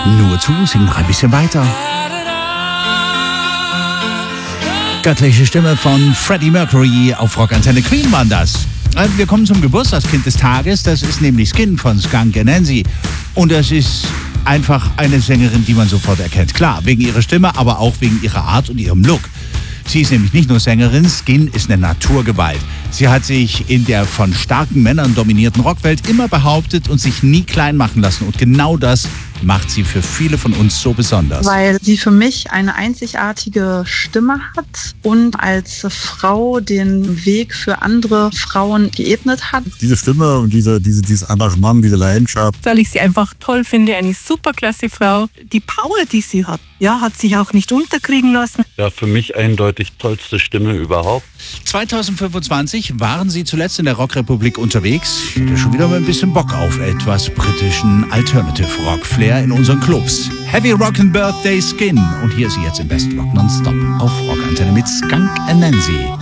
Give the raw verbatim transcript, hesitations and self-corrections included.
Nur zu, sing noch ein bisschen weiter. Göttliche Stimme von Freddie Mercury auf Rockantenne. Queen waren das. Wir kommen zum Geburtstagskind des Tages. Das ist nämlich Skin von Skunk Anansie. Und das ist einfach eine Sängerin, die man sofort erkennt. Klar, wegen ihrer Stimme, aber auch wegen ihrer Art und ihrem Look. Sie ist nämlich nicht nur Sängerin, Skin ist eine Naturgewalt. Sie hat sich in der von starken Männern dominierten Rockwelt immer behauptet und sich nie klein machen lassen. Und genau das macht sie für viele von uns so besonders. Weil sie für mich eine einzigartige Stimme hat und als Frau den Weg für andere Frauen geebnet hat. Diese Stimme und diese, diese, dieses Engagement, diese Leidenschaft. Weil ich sie einfach toll finde, eine superklasse Frau. Die Power, die sie hat, ja, hat sich auch nicht unterkriegen lassen. Ja, für mich eindeutig tollste Stimme überhaupt. zweitausendfünfundzwanzig waren sie zuletzt in der Rockrepublik unterwegs. Ich hätte schon wieder mal ein bisschen Bock auf etwas britischen Alternative Rock Flair in unseren Clubs. Heavy Rockin' Birthday Skin. Und hier ist sie jetzt im Best Rock Nonstop auf Rockantenne mit Skunk Anansie.